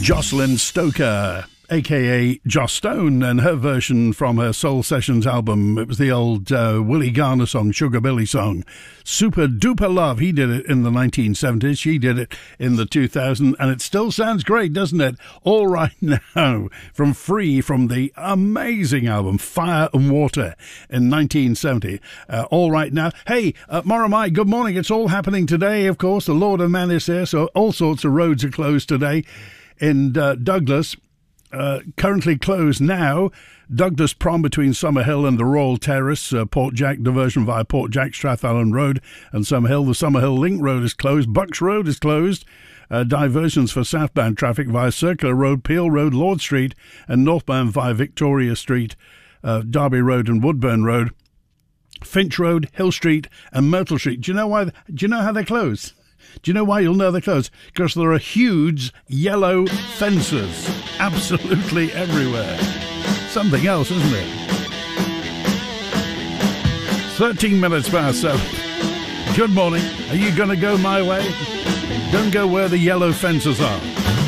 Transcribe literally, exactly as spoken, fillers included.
Jocelyn Stoker, a k a. Joss Stone, and her version from her Soul Sessions album. It was the old uh, Willie Garner song, Sugar Billy song. Super Duper Love. He did it in the nineteen seventies. She did it in the two thousands, and it still sounds great, doesn't it? All Right Now, from Free, from the amazing album Fire and Water in nineteen seventy. Uh, all Right Now. Hey, uh, Moramai, good morning. It's all happening today, of course. The Lord of Man is here, so all sorts of roads are closed today. In uh, Douglas, uh, currently closed now, Douglas Prom between Summerhill and the Royal Terrace, uh, Port Jack diversion via Port Jack, Strathallan Road and Summerhill. The Summerhill Link Road is closed. Bucks Road is closed. Uh, diversions for southbound traffic via Circular Road, Peel Road, Lord Street, and northbound via Victoria Street, uh, Derby Road and Woodburn Road. Finch Road, Hill Street and Myrtle Street. Do you know why? Do you know how they're closed? Do you know why you'll know they're closed? Because there are huge yellow fences absolutely everywhere. Something else, isn't it? thirteen minutes past seven. Good morning. Are you going to go my way? Don't go where the yellow fences are.